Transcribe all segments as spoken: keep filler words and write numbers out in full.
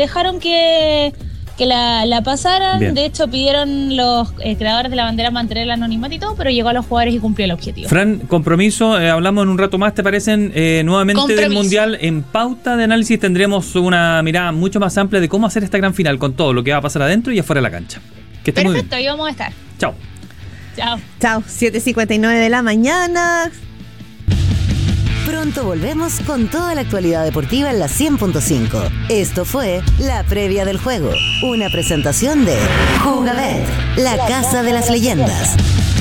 dejaron que, que la, la pasaran. Bien. De hecho, pidieron los eh, creadores de la bandera mantener el anonimato y todo, pero llegó a los jugadores y cumplió el objetivo. Fran, compromiso, eh, hablamos en un rato más, ¿te parecen? Eh, nuevamente Compromiso. Del Mundial. En Pauta de Análisis tendremos una mirada mucho más amplia de cómo hacer esta gran final con todo lo que va a pasar adentro y afuera de la cancha. Que esté muy bien. Perfecto, ahí vamos a estar. Chao. Chao. Chao, siete cincuenta y nueve de la mañana. Pronto volvemos con toda la actualidad deportiva en la cien punto cinco. Esto fue La Previa del Juego, una presentación de Jugabet, la casa de las leyendas.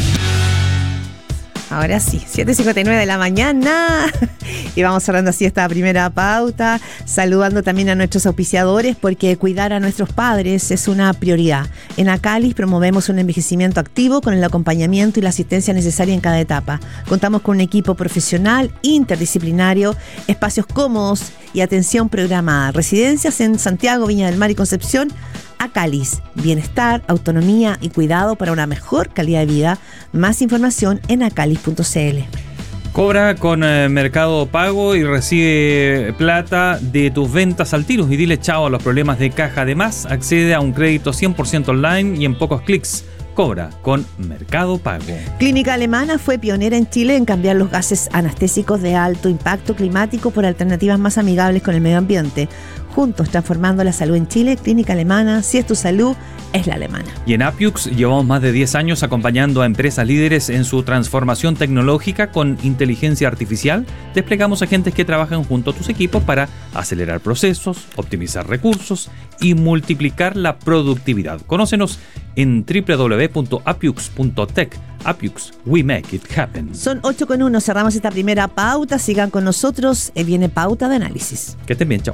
Ahora sí, siete cincuenta y nueve de la mañana. Y vamos cerrando así esta primera pauta, saludando también a nuestros auspiciadores, porque cuidar a nuestros padres es una prioridad. En Acalis promovemos un envejecimiento activo con el acompañamiento y la asistencia necesaria en cada etapa. Contamos con un equipo profesional, interdisciplinario, espacios cómodos y atención programada. Residencias en Santiago, Viña del Mar y Concepción. Acalis, bienestar, autonomía y cuidado para una mejor calidad de vida. Más información en acalis punto c l. Cobra con eh, Mercado Pago y recibe plata de tus ventas al tiro y dile chao a los problemas de caja. Además, accede a un crédito cien por ciento online y en pocos clics. Cobra con Mercado Pago. Clínica Alemana fue pionera en Chile en cambiar los gases anestésicos de alto impacto climático por alternativas más amigables con el medio ambiente. Juntos transformando la salud en Chile. Clínica Alemana, si es tu salud, es la alemana. Y en Appiux llevamos más de diez años acompañando a empresas líderes en su transformación tecnológica con inteligencia artificial. Desplegamos agentes que trabajan junto a tus equipos para acelerar procesos, optimizar recursos y multiplicar la productividad. Conócenos en doble u doble u doble u punto appiux punto tech. Appiux, we make it happen. Son ocho con uno, cerramos esta primera pauta. Sigan con nosotros, eh, viene Pauta de Análisis. Que estén bien, chao.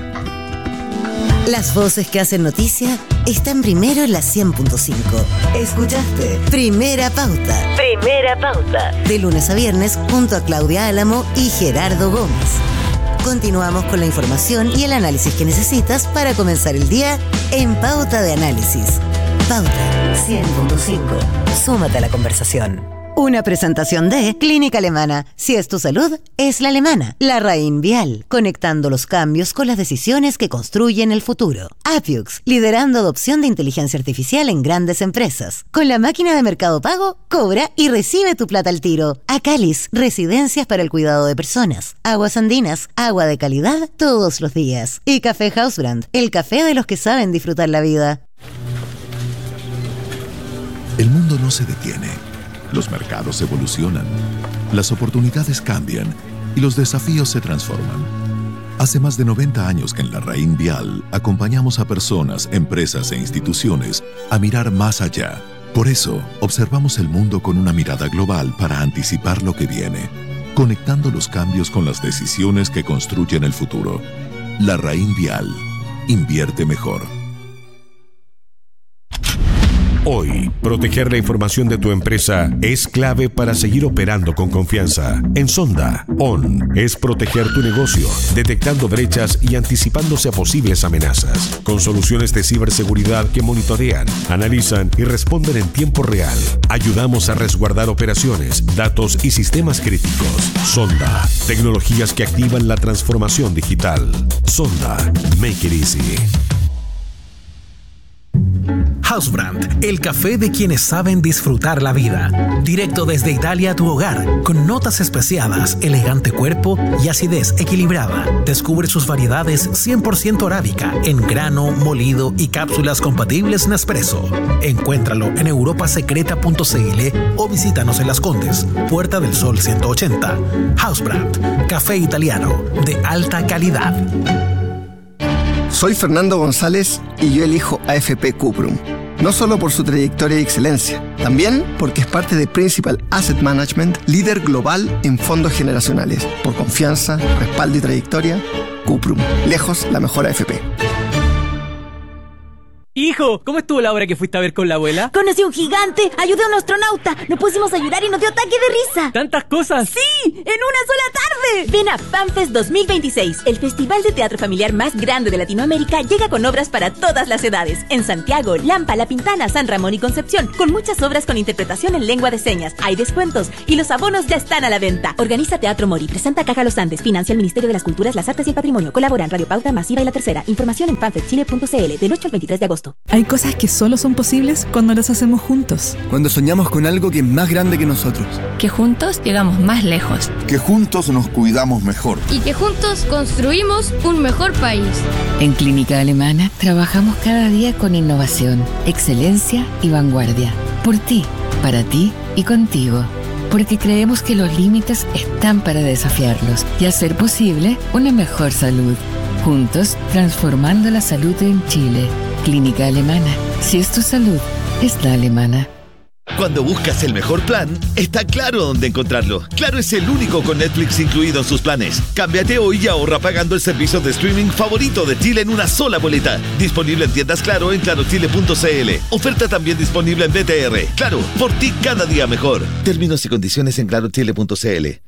Las voces que hacen noticia están primero en la cien punto cinco. Escuchaste Primera Pauta. Primera Pauta. De lunes a viernes junto a Claudia Álamo y Gerardo Gómez. Continuamos con la información y el análisis que necesitas para comenzar el día en Pauta de Análisis. Pauta cien punto cinco. Súmate a la conversación. Una presentación de Clínica Alemana. Si es tu salud, es la alemana. La Raín Vial, conectando los cambios con las decisiones que construyen el futuro. Appiux, liderando adopción de inteligencia artificial en grandes empresas. Con la máquina de Mercado Pago, cobra y recibe tu plata al tiro. Acalis, residencias para el cuidado de personas. Aguas Andinas, agua de calidad todos los días. Y Café Hausbrand, el café de los que saben disfrutar la vida. El mundo no se detiene. Los mercados evolucionan, las oportunidades cambian y los desafíos se transforman. Hace más de noventa años que en la Raín Vial acompañamos a personas, empresas e instituciones a mirar más allá. Por eso, observamos el mundo con una mirada global para anticipar lo que viene, conectando los cambios con las decisiones que construyen el futuro. La Raín Vial. Invierte mejor. Hoy, proteger la información de tu empresa es clave para seguir operando con confianza. En Sonda, O N es proteger tu negocio, detectando brechas y anticipándose a posibles amenazas, con soluciones de ciberseguridad que monitorean, analizan y responden en tiempo real. Ayudamos a resguardar operaciones, datos y sistemas críticos. Sonda, tecnologías que activan la transformación digital. Sonda, make it easy. Hausbrand, el café de quienes saben disfrutar la vida. Directo desde Italia a tu hogar, con notas especiadas, elegante cuerpo y acidez equilibrada. Descubre sus variedades cien por ciento arábica, en grano, molido y cápsulas compatibles Nespresso. Encuéntralo en europa secreta punto c l o visítanos en Las Condes, Puerta del Sol ciento ochenta. Hausbrand, café italiano de alta calidad. Soy Fernando González y yo elijo A F P Cuprum. No solo por su trayectoria y excelencia, también porque es parte de Principal Asset Management, líder global en fondos generacionales. Por confianza, respaldo y trayectoria, Cuprum. Lejos la mejor A F P. Hijo, ¿cómo estuvo la obra que fuiste a ver con la abuela? Conocí a un gigante, ayudé a un astronauta, nos pusimos a llorar y nos dio ataque de risa. ¿Tantas cosas? ¡Sí! ¡En una sola tarde! Ven a FanFest dos mil veintiséis, el festival de teatro familiar más grande de Latinoamérica. Llega con obras para todas las edades. En Santiago, Lampa, La Pintana, San Ramón y Concepción, con muchas obras con interpretación en lengua de señas. Hay descuentos y los abonos ya están a la venta. Organiza Teatro Mori, presenta Caja Los Andes, financia el Ministerio de las Culturas, las Artes y el Patrimonio. Colaboran Radio Pauta, Masiva y La Tercera. Información en fanfest chile punto c l del ocho al veintitrés de agosto. Hay cosas que solo son posibles cuando las hacemos juntos. Cuando soñamos con algo que es más grande que nosotros. Que juntos llegamos más lejos. Que juntos nos cuidamos mejor. Y que juntos construimos un mejor país. En Clínica Alemana trabajamos cada día con innovación, excelencia y vanguardia. Por ti, para ti y contigo. Porque creemos que los límites están para desafiarlos y hacer posible una mejor salud. Juntos, transformando la salud en Chile. Clínica Alemana. Si es tu salud, es la alemana. Cuando buscas el mejor plan, está Claro dónde encontrarlo. Claro es el único con Netflix incluido en sus planes. Cámbiate hoy y ahorra pagando el servicio de streaming favorito de Chile en una sola boleta. Disponible en tiendas Claro en claro chile punto c l. Oferta también disponible en B T R. Claro, por ti cada día mejor. Términos y condiciones en claro chile punto c l.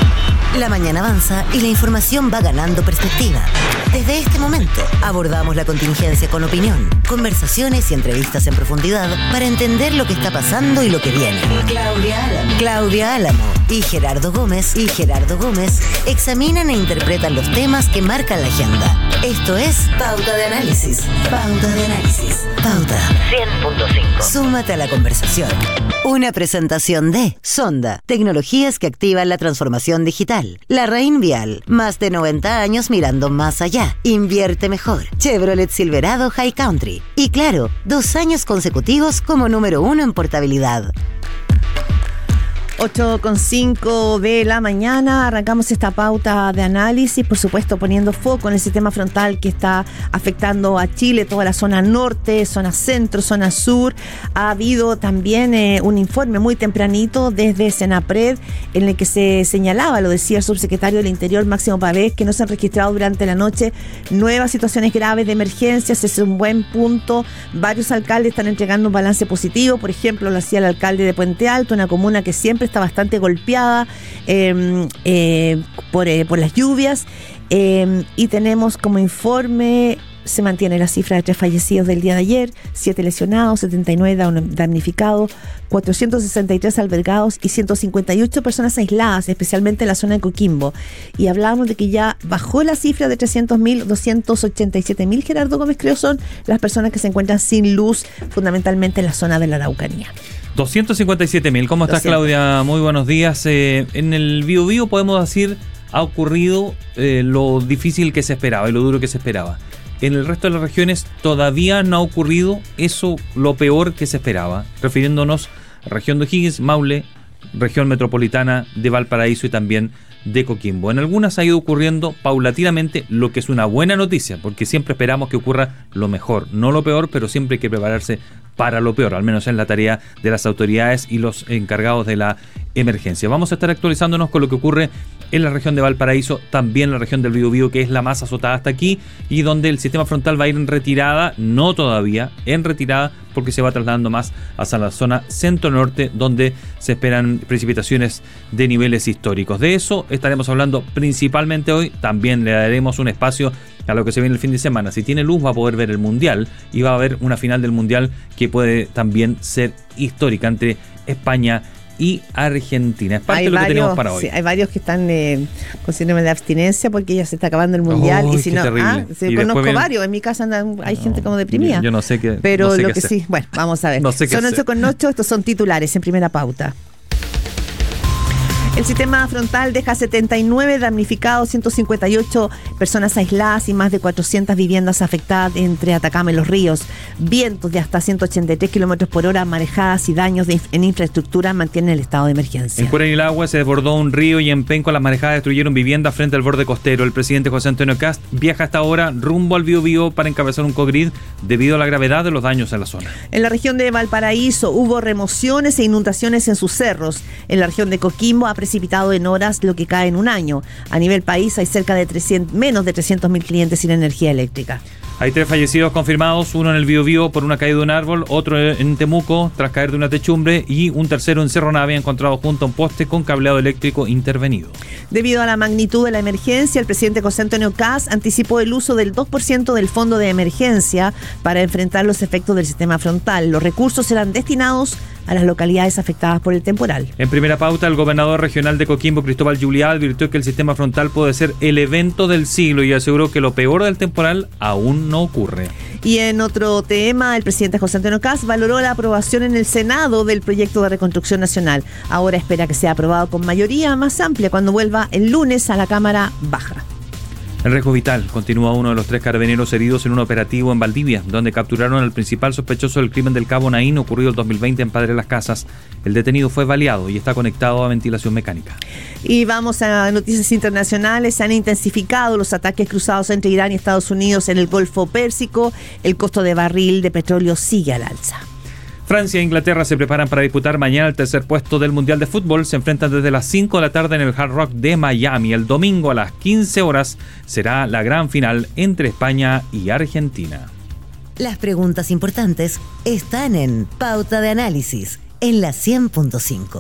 La mañana avanza y la información va ganando perspectiva. Desde este momento abordamos la contingencia con opinión, conversaciones y entrevistas en profundidad para entender lo que está pasando y lo que viene. Claudia Álamo, Claudia Álamo y Gerardo Gómez y Gerardo Gómez examinan e interpretan los temas que marcan la agenda. Esto es Pauta de Análisis. Pauta de Análisis. Pauta cien punto cinco. Súmate a la conversación. Una presentación de Sonda, tecnologías que activan la transformación digital. La Rain Vial, más de noventa años mirando más allá. Invierte mejor. Chevrolet Silverado High Country. Y claro, dos años consecutivos como número uno en portabilidad. ocho con cinco de la mañana, arrancamos esta pauta de análisis, por supuesto poniendo foco en el sistema frontal que está afectando a Chile, toda la zona norte, zona centro, zona sur. Ha habido también eh, un informe muy tempranito desde Senapred en el que se señalaba, lo decía el subsecretario del Interior Máximo Pavés, que no se han registrado durante la noche nuevas situaciones graves de emergencias. Ese es un buen punto. Varios alcaldes están entregando un balance positivo, por ejemplo lo hacía el alcalde de Puente Alto, una comuna que siempre está bastante golpeada eh, eh, por, eh, por las lluvias eh, y tenemos como informe, se mantiene la cifra de tres fallecidos del día de ayer, siete lesionados, setenta y nueve damnificados, cuatrocientos sesenta y tres albergados y ciento cincuenta y ocho personas aisladas, especialmente en la zona de Coquimbo. Y hablábamos de que ya bajó la cifra de trescientos mil, doscientos ochenta y siete mil, Gerardo Gómez, creo, son las personas que se encuentran sin luz, fundamentalmente en la zona de la Araucanía. doscientos cincuenta y siete mil. ¿Cómo estás, Claudia? Muy buenos días. Eh, en el Biobío podemos decir ha ocurrido eh, lo difícil que se esperaba y lo duro que se esperaba. En el resto de las regiones todavía no ha ocurrido eso, lo peor que se esperaba, refiriéndonos a región de O'Higgins, Maule, región metropolitana de Valparaíso y también de Coquimbo. En algunas ha ido ocurriendo paulatinamente, lo que es una buena noticia, porque siempre esperamos que ocurra lo mejor, no lo peor, pero siempre hay que prepararse para lo peor, al menos en la tarea de las autoridades y los encargados de la emergencia. Vamos a estar actualizándonos con lo que ocurre en la región de Valparaíso, también en la región del Biobío, que es la más azotada hasta aquí, y donde el sistema frontal va a ir en retirada, no todavía, en retirada, porque se va trasladando más hacia la zona centro-norte, donde se esperan precipitaciones de niveles históricos. De eso estaremos hablando principalmente hoy. También le daremos un espacio a lo que se viene el fin de semana. Si tiene luz va a poder ver el Mundial, y va a haber una final del Mundial que puede también ser histórica entre España y Argentina. Es parte hay de lo varios, que tenemos para hoy. Sí, hay varios que están eh, con síndrome de abstinencia porque ya se está acabando el Mundial. Oh, y si no, ah, sí, conozco viene... varios. En mi casa andan, hay no, gente como deprimida. Yo no sé qué. Pero no sé lo qué que hacer. sí, bueno, vamos a ver. No sé son ocho con ocho, estos son titulares en primera pauta. El sistema frontal deja setenta y nueve damnificados, ciento cincuenta y ocho personas aisladas y más de cuatrocientas viviendas afectadas entre Atacama y Los Ríos. Vientos de hasta ciento ochenta y tres kilómetros por hora, marejadas y daños de inf- en infraestructura mantienen el estado de emergencia. En Curanilagua se desbordó un río y en Penco las marejadas destruyeron viviendas frente al borde costero. El presidente José Antonio Kast viaja hasta ahora rumbo al Biobío para encabezar un COGRID debido a la gravedad de los daños en la zona. En la región de Valparaíso hubo remociones e inundaciones en sus cerros. En la región de Coquimbo ha precipitado en horas lo que cae en un año. A nivel país hay cerca de trescientos, menos de trescientos mil clientes sin energía eléctrica. Hay tres fallecidos confirmados, uno en el Biobío por una caída de un árbol, otro en Temuco tras caer de una techumbre y un tercero en Cerro Navia encontrado junto a un poste con cableado eléctrico intervenido. Debido a la magnitud de la emergencia, el presidente José Antonio Kast anticipó el uso del dos por ciento del fondo de emergencia para enfrentar los efectos del sistema frontal. Los recursos serán destinados a las localidades afectadas por el temporal. En primera pauta, el gobernador regional de Coquimbo, Cristóbal Juliá, advirtió que el sistema frontal puede ser el evento del siglo y aseguró que lo peor del temporal aún no ocurre. Y en otro tema, el presidente José Antonio Kast valoró la aprobación en el Senado del proyecto de reconstrucción nacional. Ahora espera que sea aprobado con mayoría más amplia cuando vuelva el lunes a la Cámara Baja. En Riesgo Vital continúa uno de los tres carabineros heridos en un operativo en Valdivia, donde capturaron al principal sospechoso del crimen del Cabo Naín ocurrido el dos mil veinte en Padre Las Casas. El detenido fue baleado y está conectado a ventilación mecánica. Y vamos a noticias internacionales. Se han intensificado los ataques cruzados entre Irán y Estados Unidos en el Golfo Pérsico. El costo de barril de petróleo sigue al alza. Francia e Inglaterra se preparan para disputar mañana el tercer puesto del Mundial de Fútbol. Se enfrentan desde las cinco de la tarde en el Hard Rock de Miami. El domingo a las quince horas será la gran final entre España y Argentina. Las preguntas importantes están en Pauta de Análisis, en la cien punto cinco.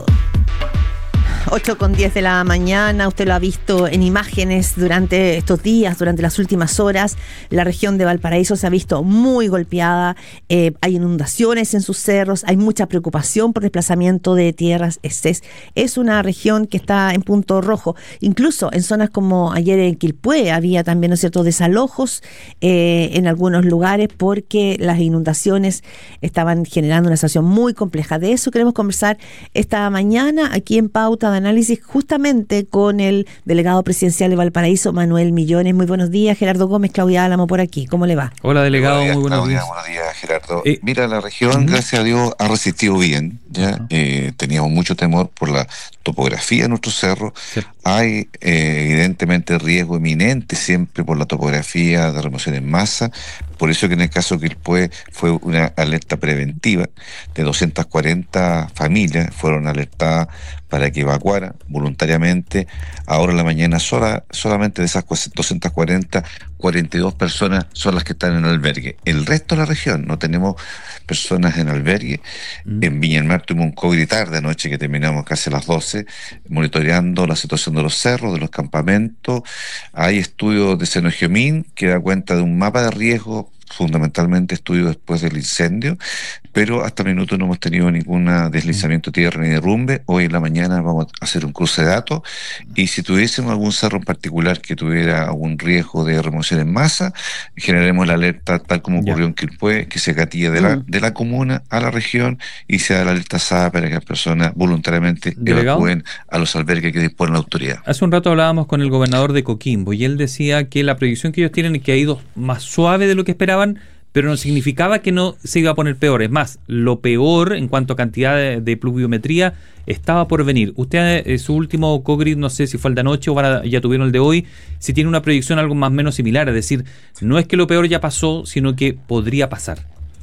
ocho con diez de la mañana, usted lo ha visto en imágenes durante estos días, durante las últimas horas. La región de Valparaíso se ha visto muy golpeada, eh, hay inundaciones en sus cerros, hay mucha preocupación por desplazamiento de tierras. Es, es, es una región que está en punto rojo. Incluso en zonas como ayer en Quilpué había también, ¿no es cierto?, desalojos eh, en algunos lugares porque las inundaciones estaban generando una situación muy compleja. De eso queremos conversar esta mañana aquí en Pauta de Análisis, justamente con el delegado presidencial de Valparaíso, Manuel Millones. Muy buenos días, Gerardo Gómez, Claudia Álamo por aquí. ¿Cómo le va? Hola, delegado, buenos días, muy buenos Claudia, días. Buenos días, Gerardo. Eh, Mira, la región, uh-huh. gracias a Dios, ha resistido bien. Ya uh-huh. eh, teníamos mucho temor por la topografía de nuestros cerros. Sí. Hay eh, evidentemente riesgo inminente siempre por la topografía de remoción en masa. Por eso que en el caso que Quilpué fue una alerta preventiva de doscientas cuarenta familias fueron alertadas para que evacuaran voluntariamente. Ahora en la mañana sola, solamente de esas doscientas cuarenta, cuarenta y dos personas son las que están en albergue. El resto de la región no tenemos personas en albergue. Mm. En Viña del Mar tuvimos un COVID tarde anoche que terminamos casi a las doce, monitoreando la situación de los cerros, de los campamentos. Hay estudios de Senogeomín que da cuenta de un mapa de riesgo, fundamentalmente estudio después del incendio, pero hasta el minuto no hemos tenido ningún deslizamiento de tierra ni derrumbe. Hoy en la mañana vamos a hacer un cruce de datos y si tuviésemos algún cerro en particular que tuviera algún riesgo de remoción en masa, generaremos la alerta tal como ocurrió ya. en Quilpué, que se gatilla de la, mm. de la comuna a la región y se da la alerta S A para que las personas voluntariamente ¿Delegado? evacúen a los albergues que dispone la autoridad. Hace un rato hablábamos con el gobernador de Coquimbo y él decía que la proyección que ellos tienen es que ha ido más suave de lo que esperaban, pero no significaba que no se iba a poner peor. Es más, lo peor en cuanto a cantidad de, de pluviometría estaba por venir. Usted, eh, su último COGRID, no sé si fue el de anoche o van a, ya tuvieron el de hoy, si tiene una proyección algo más o menos similar, es decir, no es que lo peor ya pasó, sino que podría pasar.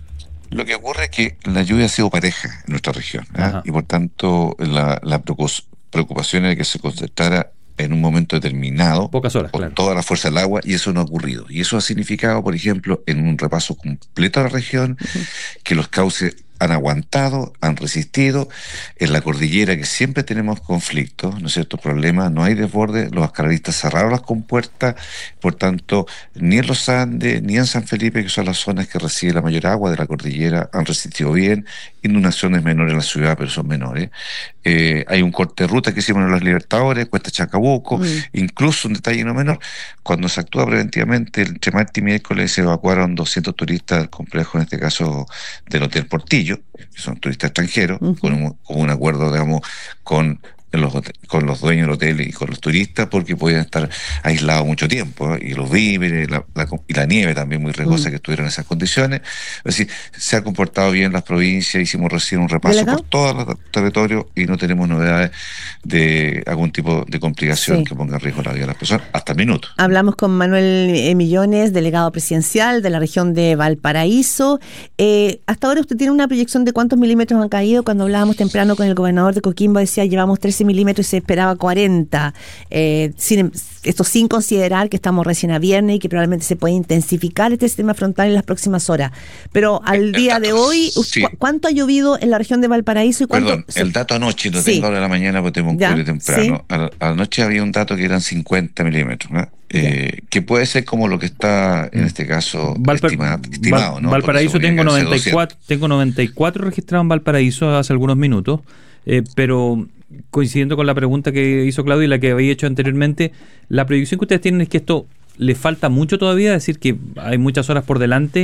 Lo que ocurre es que la lluvia ha sido pareja en nuestra región, ¿eh? y por tanto la, la preocupación era que se concentrara en un momento determinado, pocas horas, con claro. toda la fuerza del agua, y eso no ha ocurrido. Y eso ha significado, por ejemplo, en un repaso completo de la región, uh-huh. que los cauces han aguantado, han resistido. En la cordillera, que siempre tenemos conflictos, ¿no es cierto?, problemas, no hay desborde, los ascaralistas cerraron las compuertas, por tanto, ni en los Andes, ni en San Felipe, que son las zonas que reciben la mayor agua de la cordillera, han resistido bien. Inundaciones menores en la ciudad, pero son menores. Eh, hay un corte de ruta que hicimos en los Libertadores, Cuesta Chacabuco, mm. incluso un detalle no menor, cuando se actúa preventivamente, entre martes y miércoles se evacuaron doscientos turistas del complejo, en este caso del Hotel Portillo, que son turistas extranjeros, uh-huh. con, un, con un acuerdo, digamos, con los, con los dueños del hotel y con los turistas, porque podían estar aislados mucho tiempo, ¿eh? Y los víveres, la, la, y la nieve también muy riesgosa, uh-huh. que estuvieron en esas condiciones. Es decir, se ha comportado bien las provincias, hicimos recién un repaso por todo el territorio y no tenemos novedades de algún tipo de complicación sí. que ponga en riesgo la vida de las personas, hasta el minuto. Hablamos con Manuel Millones, delegado presidencial de la región de Valparaíso. Eh, hasta ahora usted tiene una proyección de cuántos milímetros han caído. Cuando hablábamos temprano con el gobernador de Coquimbo decía llevamos trece trece milímetros y se esperaba cuarenta. Eh, sin, esto sin considerar que estamos recién a viernes y que probablemente se puede intensificar este sistema frontal en las próximas horas. Pero al día de hoy, sí. ¿cu ¿cuánto ha llovido en la región de Valparaíso? Y cuánto... Perdón, el dato anoche lo sí. tengo ahora en la mañana porque tengo un ya, cubre temprano. sí. A, a la noche había un dato que eran cincuenta milímetros, ¿no? Eh, que puede ser como lo que está en este caso Valpa estima, estimado, Val ¿no? Valparaíso tengo noventa y cuatro, tengo noventa y cuatro registrados en Valparaíso hace algunos minutos, eh, pero coincidiendo con la pregunta que hizo Claudio y la que había hecho anteriormente, la proyección que ustedes tienen es que esto le falta mucho todavía, es decir, que hay muchas horas por delante